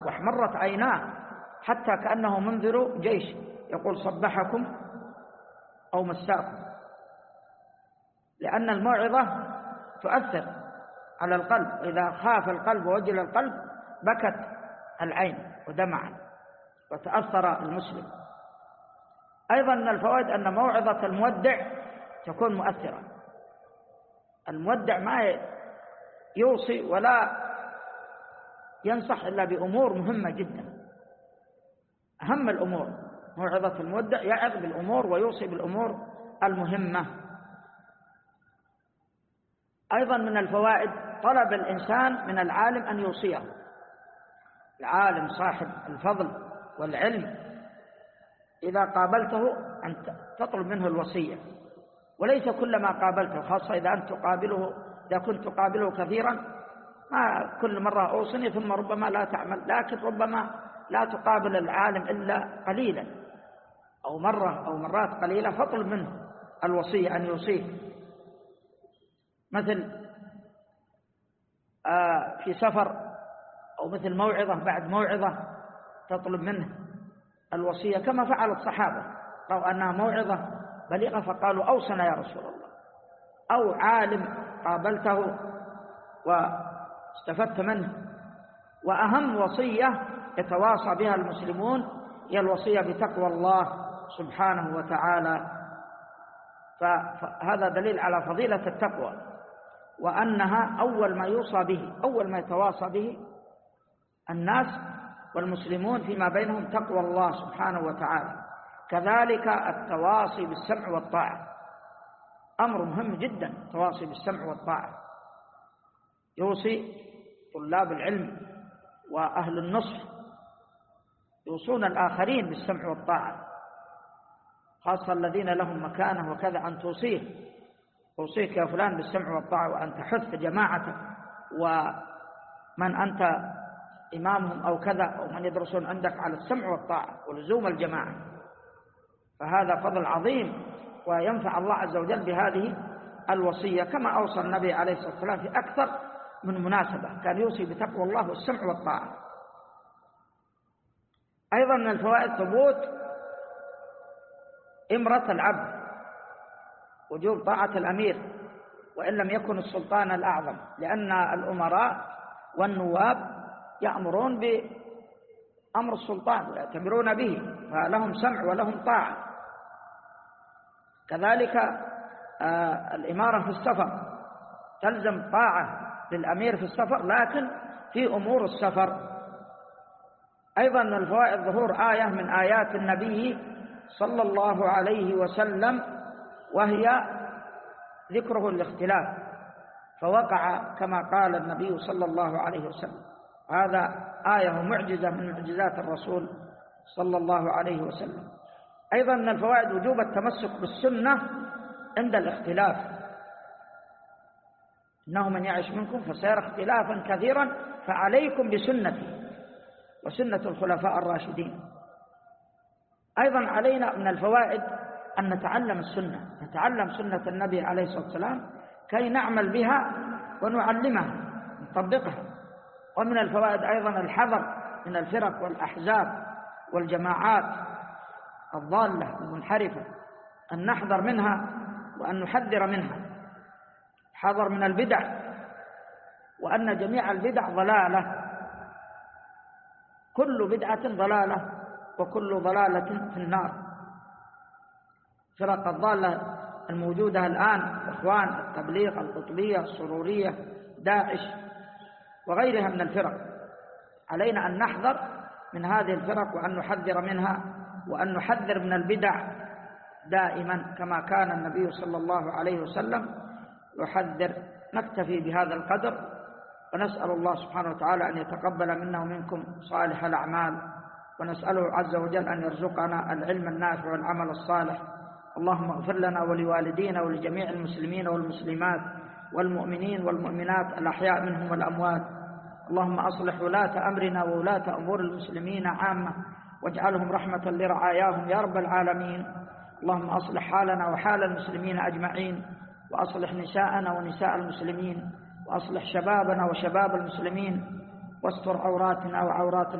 واحمرت عيناه حتى كأنه منذر جيش يقول صبحكم أو مساكم، لأن الموعظة تؤثر على القلب. إذا خاف القلب ووجل القلب بكت العين ودمعت وتأثر المسلم. أيضا من الفوائد أن موعظة المودع تكون مؤثرة. المودع ما يوصي ولا ينصح إلا بأمور مهمة جدا، أهم الأمور. موعظة المودع يعظ بالأمور ويوصي بالأمور المهمة. أيضا من الفوائد طلب الإنسان من العالم أن يوصيه. العالم صاحب الفضل والعلم إذا قابلته أن تطلب منه الوصية، وليس كلما قابلته، خاصة إذا كنت تقابله كثيرا، ما كل مرة أوصني ثم ربما لا تعمل، لكن ربما لا تقابل العالم إلا قليلا أو مرة أو مرات قليلة، فاطلب منه الوصية أن يوصيك. مثل في سفر، أو مثل موعظة بعد موعظة تطلب منه الوصية، كما فعل الصحابة، رأوا أنها موعظة بليغة فقالوا أوصنا يا رسول الله. أو عالم قابلته واستفدت منه. وأهم وصية يتواصى بها المسلمون هي الوصية بتقوى الله سبحانه وتعالى، فهذا دليل على فضيلة التقوى، وأنها أول ما يوصى به، أول ما يتواصى به الناس والمسلمون فيما بينهم تقوى الله سبحانه وتعالى. كذلك التواصي بالسمع والطاعة أمر مهم جدا، التواصي بالسمع والطاعة. يوصي طلاب العلم وأهل النصح يوصون الآخرين بالسمع والطاعة، خاصة الذين لهم مكانة وكذا، أن توصيك يا فلان بالسمع والطاعة، وأن تحث جماعتك ومن أنت إمامهم أو كذا أو من يدرسون عندك على السمع والطاعة ولزوم الجماعة. فهذا فضل عظيم، وينفع الله عز وجل بهذه الوصية، كما أوصى النبي عليه الصلاة والسلام في أكثر من مناسبة، كان يوصي بتقوى الله والسمع والطاعة. أيضا من الفوائد ثبوت إمرة العبد، وجوب طاعة الأمير وإن لم يكن السلطان الأعظم، لأن الأمراء والنواب يأمرون بأمر السلطان ويأتمرون به، فلهم سمع ولهم طاعة. كذلك الإمارة في السفر تلزم طاعة للأمير في السفر، لكن في أمور السفر. أيضا من الفوائد ظهور آية من آيات النبي صلى الله عليه وسلم، وهي ذكره الاختلاف، فوقع كما قال النبي صلى الله عليه وسلم. هذا آية معجزة من معجزات الرسول صلى الله عليه وسلم. أيضا من الفوائد وجوب التمسك بالسنة عند الاختلاف، إنه من يعش منكم فسيرى اختلافا كثيرا فعليكم بسنتي وسنة الخلفاء الراشدين. أيضا علينا من الفوائد أن نتعلم السنة، نتعلم سنة النبي عليه الصلاة والسلام كي نعمل بها ونعلمها نطبقها. ومن الفوائد أيضا الحذر من الفرق والأحزاب والجماعات الضالة المنحرفة، أن نحذر منها وأن نحذر منها، حذر من البدع، وأن جميع البدع ضلالة، كل بدعة ضلالة وكل ضلالة في النار. فرق الضالة الموجودة الآن، إخوان التبليغ، القطبية، السرورية، داعش وغيرها من الفرق، علينا أن نحذر من هذه الفرق وأن نحذر منها، وأن نحذر من البدع دائما كما كان النبي صلى الله عليه وسلم يحذر. نكتفي بهذا القدر، ونسأل الله سبحانه وتعالى أن يتقبل منا ومنكم صالح الأعمال، ونسأله عز وجل أن يرزقنا العلم النافع والعمل الصالح. اللهم اغفر لنا ولوالدينا ولجميع المسلمين والمسلمات والمؤمنين والمؤمنات الأحياء منهم والأموات. اللهم أصلح ولاة أمرنا وولاة أمور المسلمين عامة، واجعلهم رحمة لرعاياهم يا رب العالمين. اللهم أصلح حالنا وحال المسلمين أجمعين، وأصلح نساءنا ونساء المسلمين، وأصلح شبابنا وشباب المسلمين، واستر عوراتنا وعورات